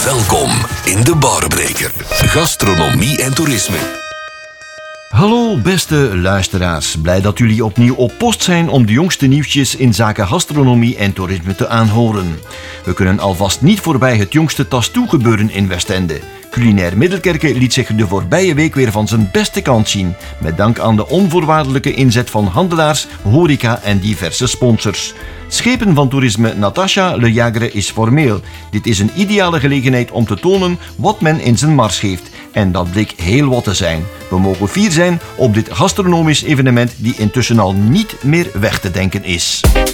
Welkom in de Barbreker. Gastronomie en toerisme. Hallo beste luisteraars, blij dat jullie opnieuw op post zijn om de jongste nieuwtjes in zaken gastronomie en toerisme te aanhoren. We kunnen alvast niet voorbij het jongste tas-toe-gebeuren in Westende. Culinair Middelkerke liet zich de voorbije week weer van zijn beste kant zien, met dank aan de onvoorwaardelijke inzet van handelaars, horeca en diverse sponsors. Schepen van toerisme Natasha Le Jagre is formeel. Dit is een ideale gelegenheid om te tonen wat men in zijn mars heeft. En dat bleek heel wat te zijn. We mogen fier zijn op dit gastronomisch evenement die intussen al niet meer weg te denken is.